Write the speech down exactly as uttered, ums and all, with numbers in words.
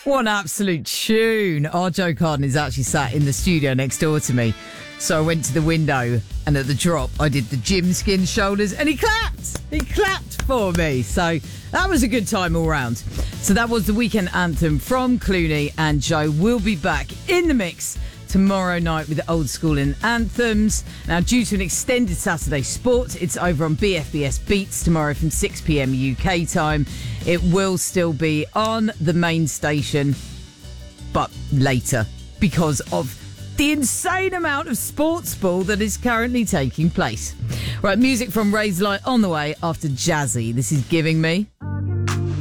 What an absolute tune. Our Joe Carden is actually sat in the studio next door to me. So I went to the window and at the drop, I did the Jim Skin shoulders and he clapped. He clapped for me. So that was a good time all round. So that was the weekend anthem from Clooney, and Joe will be back in the mix tomorrow night with the old school and anthems. Now, due to an extended Saturday sport, it's over on B F B S Beats tomorrow from six p.m. U K time. It will still be on the main station, but later because of the insane amount of sports ball that is currently taking place. Right, music from Razorlight on the way after Jazzy. This is Giving Me.